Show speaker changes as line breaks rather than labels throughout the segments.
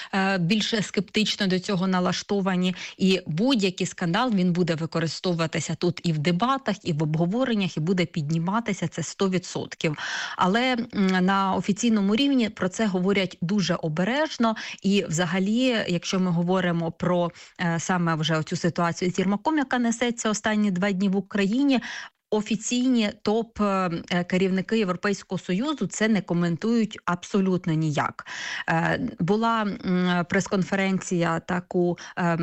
більш скептично до цього налаштовані, і будь-який скандал він буде використовуватися тут і в дебатах, і в обговореннях, і буде підніматися, це 100%. Але на офіційному рівні про це говорять дуже обережно, і взагалі, якщо ми говоримо про саме вже оцю ситуацію з Єрмаком, яка несеться останні 2 дні в Україні, офіційні топ-керівники Європейського Союзу це не коментують абсолютно ніяк. Була прес-конференція таку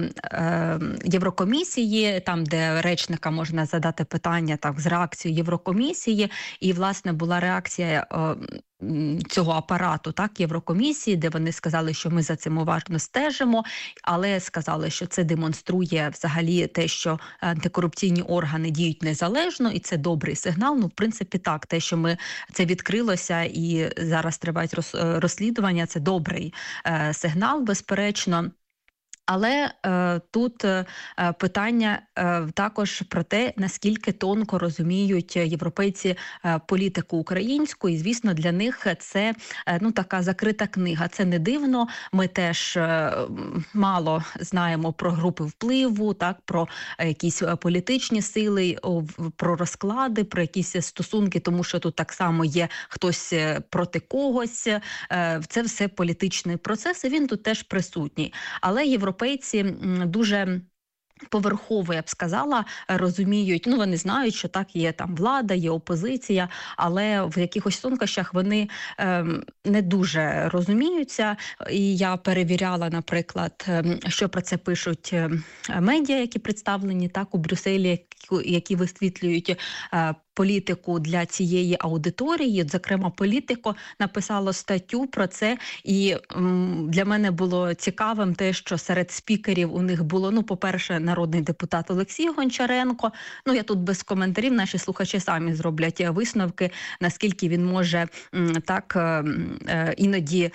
Єврокомісії, там, де речника можна задати питання так, з реакцією Єврокомісії, і, власне, була реакція цього апарату, так, Єврокомісії, де вони сказали, що ми за цим уважно стежимо, але сказали, що це демонструє взагалі те, що антикорупційні органи діють незалежно, і це добрий сигнал. Ну, в принципі, так, те, що це відкрилося і зараз тривають розслідування, це добрий сигнал, безперечно. Але тут питання також про те, наскільки тонко розуміють європейці політику українську, і, звісно, для них це така закрита книга. Це не дивно, ми теж мало знаємо про групи впливу, так, про якісь політичні сили, про розклади, про якісь стосунки, тому що тут так само є хтось проти когось. Це все політичний процес, і він тут теж присутній. Але європейці дуже поверхово, я б сказала, розуміють, вони знають, що так, є там влада, є опозиція, але в якихось тонкощах вони не дуже розуміються. І я перевіряла, наприклад, що про це пишуть медіа, які представлені так у Брюсселі, які висвітлюють політику для цієї аудиторії. Зокрема, Політико написало статтю про це, і для мене було цікавим те, що серед спікерів у них було, по-перше, народний депутат Олексій Гончаренко. Я тут без коментарів, наші слухачі самі зроблять висновки, наскільки він може так іноді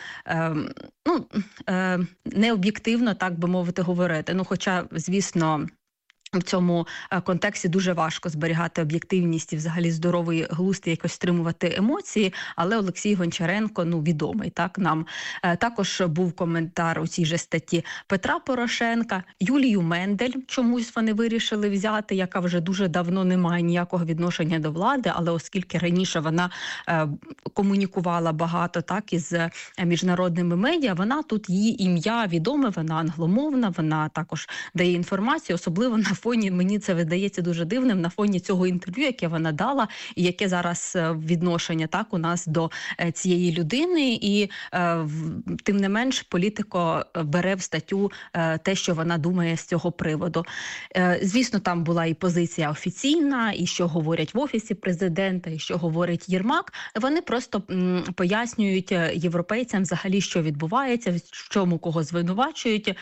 необ'єктивно, так би мовити, говорити. Хоча, звісно, в цьому контексті дуже важко зберігати об'єктивність і взагалі здоровий глузд, якось стримувати емоції, але Олексій Гончаренко, відомий, так, нам. Також був коментар у цій же статті Петра Порошенка, Юлію Мендель чомусь вони вирішили взяти, яка вже дуже давно не має ніякого відношення до влади, але оскільки раніше вона комунікувала багато так із міжнародними медіа, вона тут, її ім'я відоме, вона англомовна, вона також дає інформацію, особливо на фоні, мені це видається дуже дивним, на фоні цього інтерв'ю, яке вона дала, і яке зараз відношення так у нас до цієї людини, і тим не менш Політико бере в статтю те, що вона думає з цього приводу. Звісно, там була і позиція офіційна, і що говорять в Офісі президента, і що говорить Єрмак. Вони просто пояснюють європейцям взагалі, що відбувається, в чому кого звинувачують.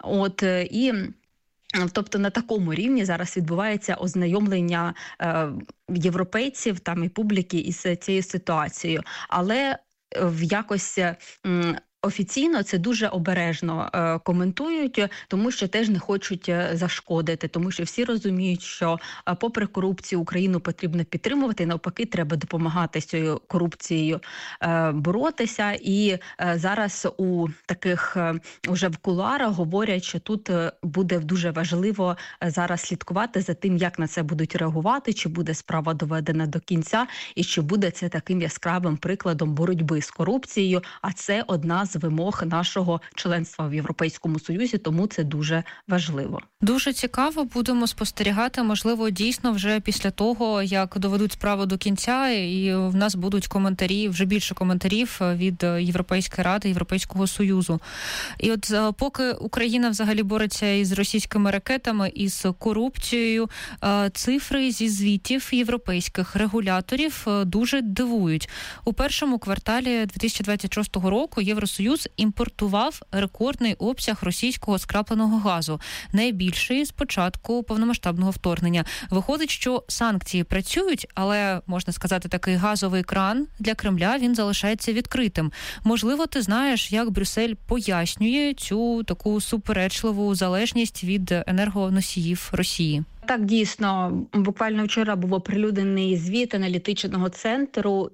Тобто на такому рівні зараз відбувається ознайомлення європейців там і публіки із цією ситуацією. Але якось офіційно це дуже обережно коментують, тому що теж не хочуть зашкодити, тому що всі розуміють, що попри корупцію Україну потрібно підтримувати, і навпаки треба допомагати з цією корупцією боротися. І зараз у таких уже в кулуарах говорять, що тут буде дуже важливо зараз слідкувати за тим, як на це будуть реагувати, чи буде справа доведена до кінця, і чи буде це таким яскравим прикладом боротьби з корупцією, а це одна з вимог нашого членства в Європейському Союзі, тому це дуже важливо.
Дуже цікаво, будемо спостерігати, можливо, дійсно вже після того, як доведуть справу до кінця, і в нас будуть коментарі, вже більше коментарів від Європейської Ради, Європейського Союзу. І от поки Україна взагалі бореться із російськими ракетами, із корупцією, цифри зі звітів європейських регуляторів дуже дивують. У першому кварталі 2026 року Євросоюз імпортував рекордний обсяг російського скрапленого газу, найбільший з початку повномасштабного вторгнення. Виходить, що санкції працюють, але, можна сказати, такий газовий кран для Кремля, він залишається відкритим. Можливо, ти знаєш, як Брюссель пояснює цю таку суперечливу залежність від енергоносіїв Росії?
Так, дійсно, буквально вчора був оприлюднений звіт аналітичного центру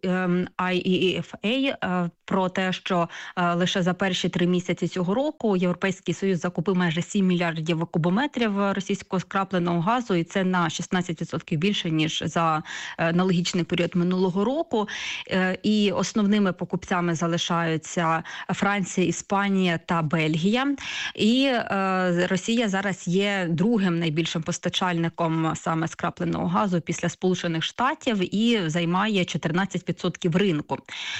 IEEFA про те, що лише за перші 3 місяці цього року Європейський Союз закупив майже 7 мільярдів кубометрів російського скрапленого газу, і це на 16% більше, ніж за аналогічний період минулого року. І основними покупцями залишаються Франція, Іспанія та Бельгія. І Росія зараз є другим найбільшим постачальником саме скрапленого газу після Сполучених Штатів і займає 14% ринку.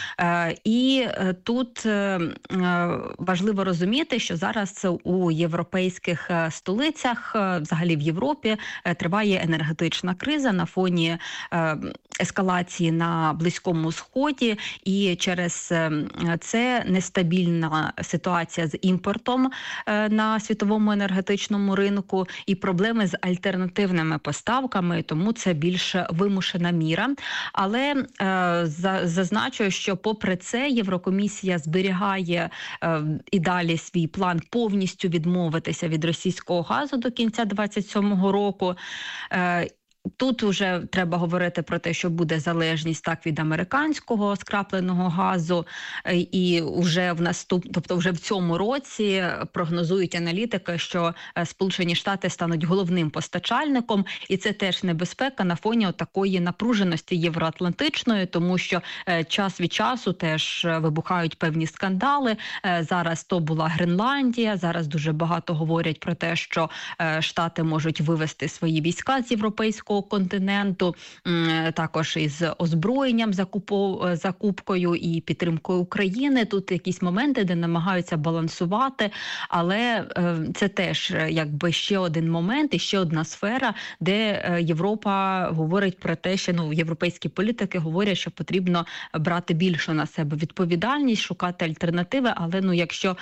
І тут важливо розуміти, що зараз у європейських столицях, взагалі в Європі, триває енергетична криза на фоні ескалації на Близькому Сході, і через це нестабільна ситуація з імпортом на світовому енергетичному ринку і проблеми з альтернативними поставками, тому це більш вимушена міра. Але зазначу, що попри це Єврокомісія зберігає і далі свій план повністю відмовитися від російського газу до кінця 2027 року. Тут вже треба говорити про те, що буде залежність так від американського скрапленого газу, і вже тобто вже в цьому році прогнозують аналітики, що Сполучені Штати стануть головним постачальником, і це теж небезпека на фоні такої напруженості євроатлантичної, тому що час від часу теж вибухають певні скандали. Зараз то була Гренландія, зараз дуже багато говорять про те, що Штати можуть вивести свої війська з європейського континенту, також із озброєнням, закупкою і підтримкою України. Тут якісь моменти, де намагаються балансувати, але це теж якби ще один момент і ще одна сфера, де Європа говорить про те, що європейські політики говорять, що потрібно брати більше на себе відповідальність, шукати альтернативи, але якщо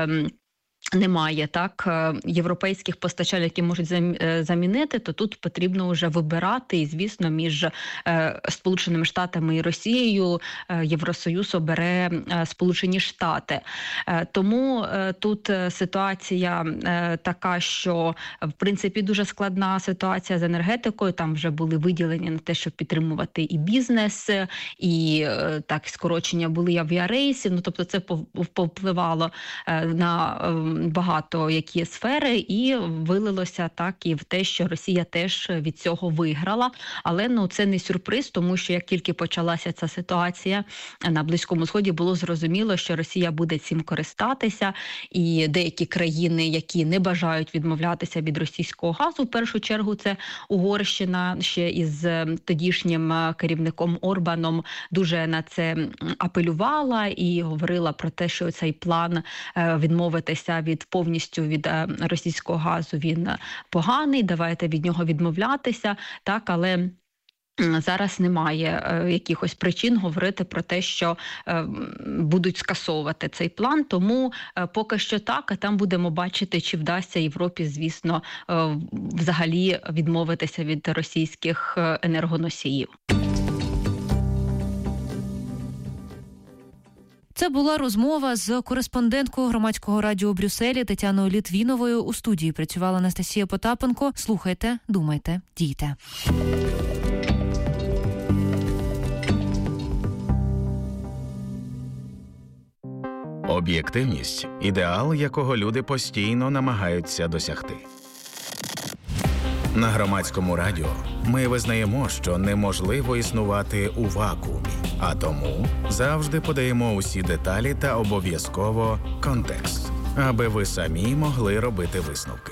немає європейських постачальників, які можуть замінити, то тут потрібно вже вибирати, і, звісно, між Сполученими Штатами і Росією Євросоюз обере Сполучені Штати. Тому тут ситуація така, що, в принципі, дуже складна ситуація з енергетикою, там вже були виділені на те, щоб підтримувати і бізнес, і скорочення були і авіарейсів, тобто це повпливало на багато які сфери, і вилилося і в те, що Росія теж від цього виграла. Але це не сюрприз, тому що як тільки почалася ця ситуація на Близькому Сході, було зрозуміло, що Росія буде цим користатися, і деякі країни, які не бажають відмовлятися від російського газу, в першу чергу це Угорщина, ще із тодішнім керівником Орбаном дуже на це апелювала і говорила про те, що цей план відмовитися повністю від російського газу, він поганий, давайте від нього відмовлятися, але зараз немає якихось причин говорити про те, що будуть скасовувати цей план, тому поки що так, а там будемо бачити, чи вдасться Європі, звісно, взагалі відмовитися від російських енергоносіїв.
Це була розмова з кореспонденткою Громадського радіо у Брюсселі Тетяною Літвіновою. У студії працювала Анастасія Потапенко. Слухайте, думайте, дійте.
Об'єктивність – ідеал, якого люди постійно намагаються досягти. На Громадському радіо ми визнаємо, що неможливо існувати у вакуумі, а тому завжди подаємо усі деталі та обов'язково контекст, аби ви самі могли робити висновки.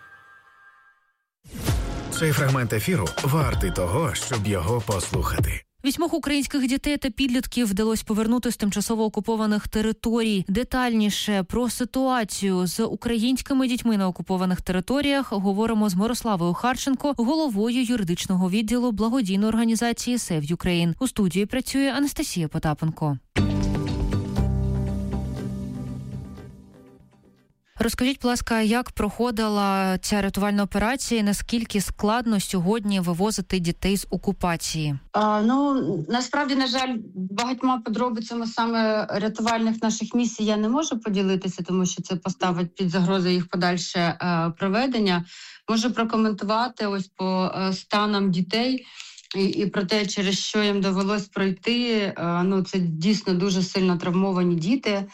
Цей фрагмент ефіру вартий того, щоб його послухати.
8 українських дітей та підлітків вдалося повернути з тимчасово окупованих територій. Детальніше про ситуацію з українськими дітьми на окупованих територіях говоримо з Мирославою Харченко, головою юридичного відділу благодійної організації Save Ukraine. У студії працює Анастасія Потапенко. Розкажіть, будь ласка, як проходила ця рятувальна операція, наскільки складно сьогодні вивозити дітей з окупації?
Насправді, на жаль, багатьма подробицями саме рятувальних наших місій я не можу поділитися, тому що це поставить під загрозу їх подальше проведення. Можу прокоментувати ось по станам дітей і про те, через що їм довелось пройти. Це дійсно дуже сильно травмовані діти.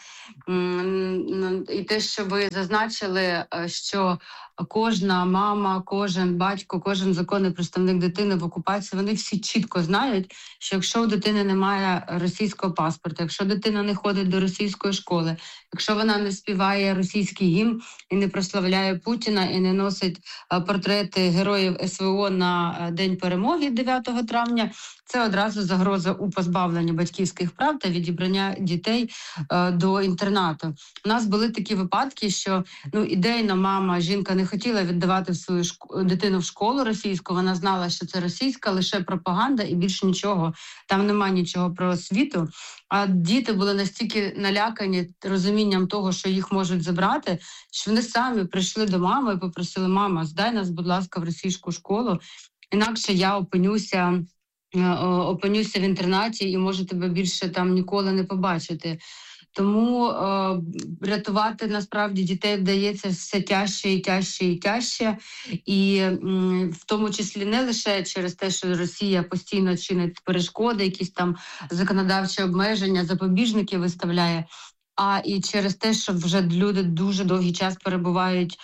І те, що ви зазначили, що кожна мама, кожен батько, кожен законний представник дитини в окупації, вони всі чітко знають, що якщо у дитини немає російського паспорта, якщо дитина не ходить до російської школи, якщо вона не співає російський гімн і не прославляє Путіна, і не носить портрети героїв СВО на День перемоги 9 травня, це одразу загроза у позбавленні батьківських прав та відібрання дітей до інтернату. У нас були такі випадки, що ідейно мама, жінка не хотіла віддавати свою дитину в школу російську, вона знала, що це російська, лише пропаганда і більше нічого, там немає нічого про освіту. А діти були настільки налякані розумінням того, що їх можуть забрати, що вони самі прийшли до мами і попросили: мама, здай нас, будь ласка, в російську школу, інакше я опинюся в інтернаті і можу тебе більше там ніколи не побачити. Тому рятувати насправді дітей вдається все тяжче і тяжче і тяжче. І в тому числі не лише через те, що Росія постійно чинить перешкоди, якісь там законодавчі обмеження, запобіжники виставляє, а і через те, що вже люди дуже довгий час перебувають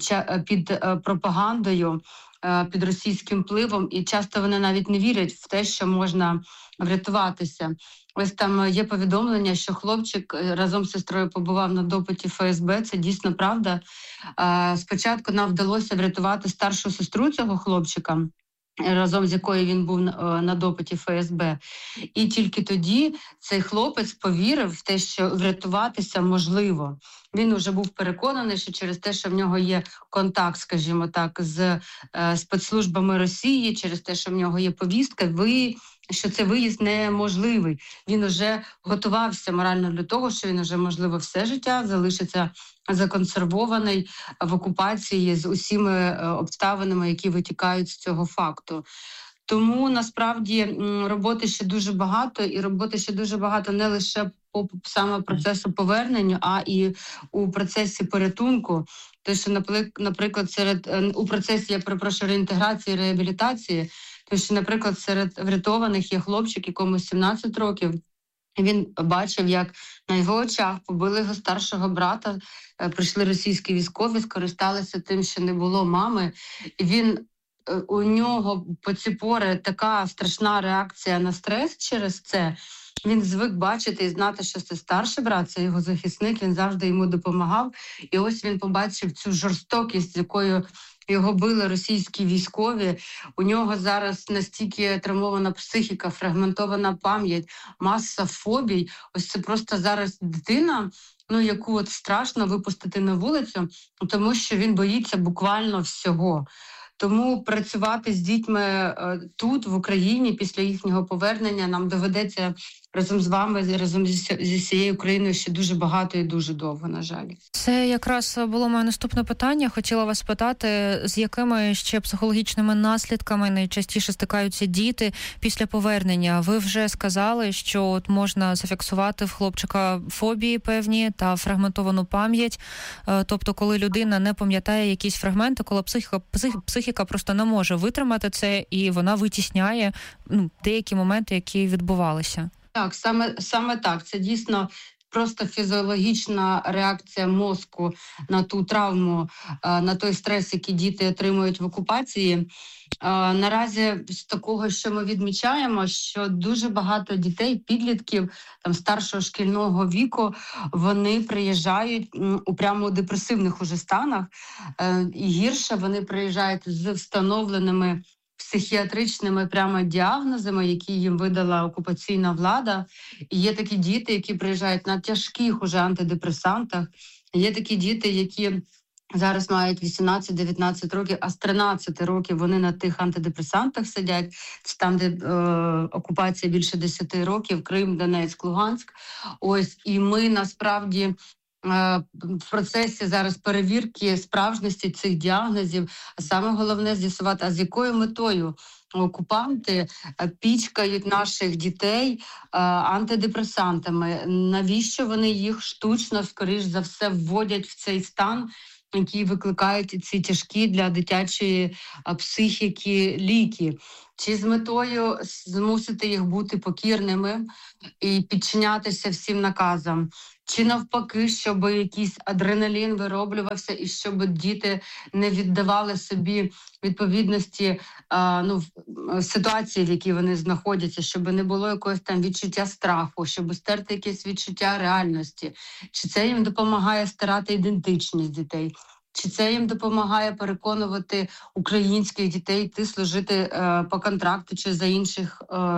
під пропагандою, під російським впливом, і часто вони навіть не вірять в те, що можна врятуватися. Ось там є повідомлення, що хлопчик разом з сестрою побував на допиті ФСБ, це дійсно правда. Спочатку нам вдалося врятувати старшу сестру цього хлопчика, разом з якою він був на допиті ФСБ. І тільки тоді цей хлопець повірив в те, що врятуватися можливо. Він вже був переконаний, що через те, що в нього є контакт, скажімо так, з спецслужбами Росії, через те, що в нього є повістка, що це виїзд неможливий. Він вже готувався морально до того, що він вже, можливо, все життя залишиться законсервований в окупації з усіми обставинами, які витікають з цього факту. Тому, насправді, роботи ще дуже багато, і роботи ще дуже багато не лише по саме процесу повернення, а і у процесі порятунку. Те, що, наприклад, у процесі, реінтеграції, реабілітації, то, що, наприклад, серед врятованих є хлопчик, якому 17 років. Він бачив, як на його очах побили його старшого брата, прийшли російські військові, скористалися тим, що не було мами. І у нього по ці пори така страшна реакція на стрес через це. Він звик бачити і знати, що це старший брат, це його захисник, він завжди йому допомагав. І ось він побачив цю жорстокість, з якою його били російські військові. У нього зараз настільки травмована психіка, фрагментована пам'ять, маса фобій. Ось це просто зараз дитина, яку от страшно випустити на вулицю, тому що він боїться буквально всього. Тому працювати з дітьми тут, в Україні, після їхнього повернення нам доведеться разом з вами, разом зі всією Україною ще дуже багато і дуже довго, на жаль.
Це якраз було моє наступне питання. Хотіла вас питати, з якими ще психологічними наслідками найчастіше стикаються діти після повернення. Ви вже сказали, що от можна зафіксувати в хлопчика фобії певні та фрагментовану пам'ять. Тобто, коли людина не пам'ятає якісь фрагменти, коли психіка просто не може витримати це, і вона витісняє деякі моменти, які відбувалися.
Так, саме так. Це дійсно просто фізіологічна реакція мозку на ту травму, на той стрес, який діти отримують в окупації. Наразі з такого, що ми відмічаємо, що дуже багато дітей, підлітків там старшого шкільного віку, вони приїжджають у прямо депресивних уже станах. І гірше, вони приїжджають з встановленими психіатричними прямо діагнозами, які їм видала окупаційна влада. І є такі діти, які приїжджають на тяжких уже антидепресантах. Є такі діти, які зараз мають 18-19 років, а з 13 років вони на тих антидепресантах сидять. Це там, де окупація більше 10 років, Крим, Донецьк, Луганськ. Ось, і ми насправді в процесі зараз перевірки справжності цих діагнозів. А саме головне з'ясувати, а з якою метою окупанти пічкають наших дітей антидепресантами. Навіщо вони їх штучно, скоріш за все, вводять в цей стан, які викликають ці тяжкі для дитячої психіки ліки? Чи з метою змусити їх бути покірними і підчинятися всім наказам? Чи навпаки, щоб якийсь адреналін вироблювався і щоб діти не віддавали собі відповідності ситуації, в якій вони знаходяться, щоб не було якогось там відчуття страху, щоб стерти якесь відчуття реальності? Чи це їм допомагає стирати ідентичність дітей? Чи це їм допомагає переконувати українських дітей йти служити по контракту чи за інших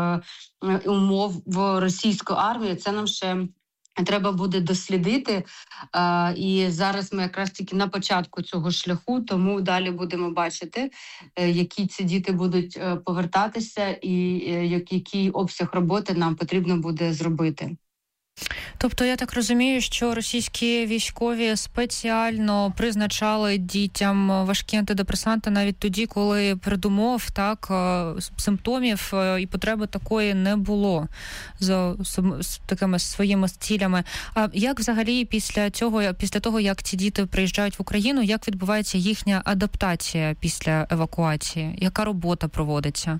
умов в російську армію? Це нам ще треба буде дослідити. І зараз ми якраз тільки на початку цього шляху, тому далі будемо бачити, які ці діти будуть повертатися і який обсяг роботи нам потрібно буде зробити.
Тобто, я так розумію, що російські військові спеціально призначали дітям важкі антидепресанти навіть тоді, коли передумов, симптомів і потреби такої не було з такими своїми цілями. А як взагалі після того, як ці діти приїжджають в Україну, як відбувається їхня адаптація після евакуації? Яка робота проводиться?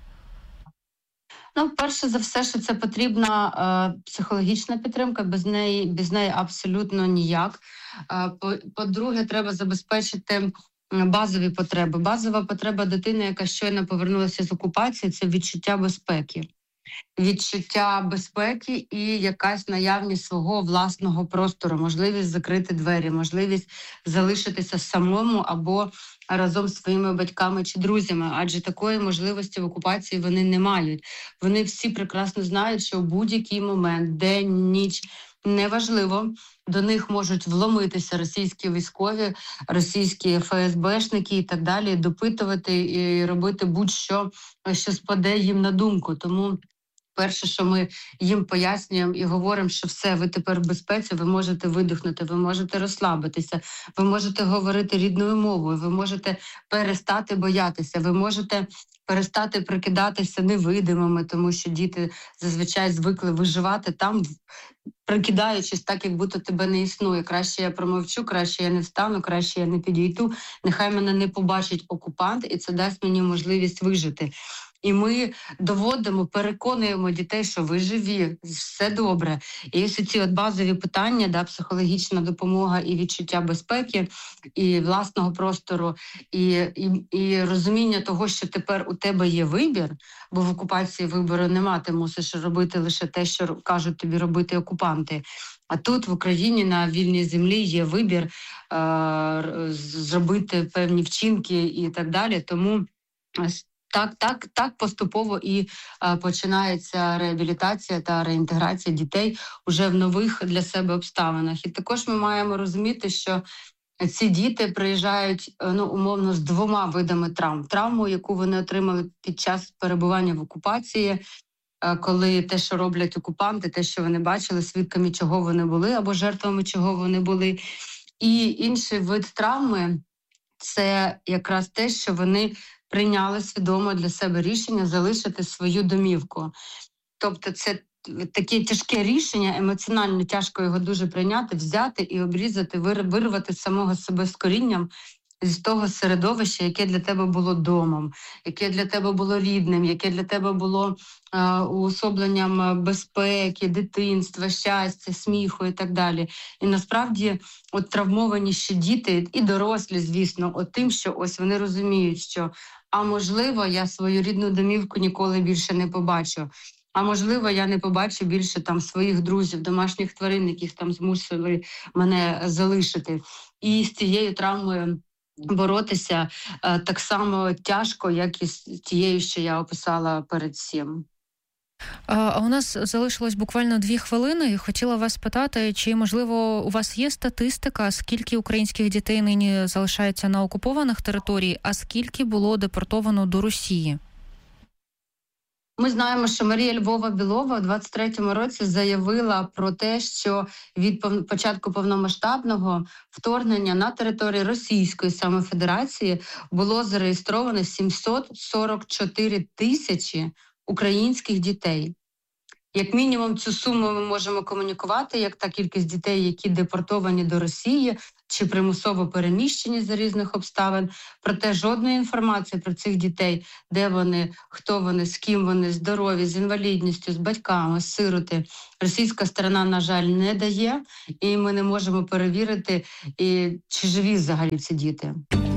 Перше за все, що це потрібна психологічна підтримка, без неї абсолютно ніяк. По-друге, треба забезпечити базові потреби. Базова потреба дитини, яка щойно повернулася з окупації, це відчуття безпеки. Відчуття безпеки і якась наявність свого власного простору, можливість закрити двері, можливість залишитися самому або разом з своїми батьками чи друзями, адже такої можливості в окупації вони не мають. Вони всі прекрасно знають, що в будь-який момент, день, ніч, неважливо, до них можуть вломитися російські військові, російські ФСБшники і так далі, допитувати і робити будь-що, що спаде їм на думку. Тому перше, що ми їм пояснюємо і говоримо, що все, ви тепер в безпеці, ви можете видихнути, ви можете розслабитися, ви можете говорити рідною мовою, ви можете перестати боятися, ви можете перестати прикидатися невидимими, тому що діти зазвичай звикли виживати там, прикидаючись так, як будто тебе не існує. Краще я промовчу, краще я не встану, краще я не підійду, нехай мене не побачить окупант, і це дасть мені можливість вижити. І ми доводимо, переконуємо дітей, що ви живі, все добре. І ось ці базові питання, психологічна допомога і відчуття безпеки, і власного простору, і розуміння того, що тепер у тебе є вибір, бо в окупації вибору нема, ти мусиш робити лише те, що кажуть тобі робити окупанти. А тут в Україні на вільній землі є вибір зробити певні вчинки і так далі. Тому так поступово і починається реабілітація та реінтеграція дітей уже в нових для себе обставинах. І також ми маємо розуміти, що ці діти приїжджають умовно з 2 видами травм. Травму, яку вони отримали під час перебування в окупації, коли те, що роблять окупанти, те, що вони бачили, свідками чого вони були або жертвами чого вони були. І інший вид травми – це якраз те, що вони прийняли свідомо для себе рішення залишити свою домівку. Тобто це таке тяжке рішення, емоціонально тяжко його дуже прийняти, взяти і обрізати, вирвати самого себе з корінням з того середовища, яке для тебе було домом, яке для тебе було рідним, яке для тебе було уособленням безпеки, дитинства, щастя, сміху і так далі. І насправді травмовані ще діти і дорослі, звісно, тим, що ось вони розуміють, що можливо, я свою рідну домівку ніколи більше не побачу. А можливо, я не побачу більше своїх друзів, домашніх тварин, яких змусили мене залишити. І з цією травмою боротися так само тяжко, як і з тією, що я описала перед цим.
А у нас залишилось буквально 2 хвилини, і хотіла вас питати, чи, можливо, у вас є статистика, скільки українських дітей нині залишається на окупованих територіях, а скільки було депортовано до Росії?
Ми знаємо, що Марія Львова-Білова у 23-му році заявила про те, що від початку повномасштабного вторгнення на території Російської саме Федерації було зареєстровано 744 тисячі українських дітей. Як мінімум цю суму ми можемо комунікувати, як та кількість дітей, які депортовані до Росії чи примусово переміщені за різних обставин. Проте жодної інформації про цих дітей, де вони, хто вони, з ким вони, здорові, з інвалідністю, з батьками, сироти, російська сторона, на жаль, не дає, і ми не можемо перевірити, чи живі взагалі ці діти.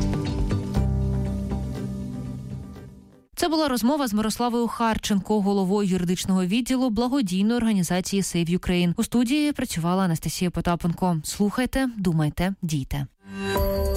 Це була розмова з Мирославою Харченко, головою юридичного відділу благодійної організації Save Ukraine. У студії працювала Анастасія Потапенко. Слухайте, думайте, дійте.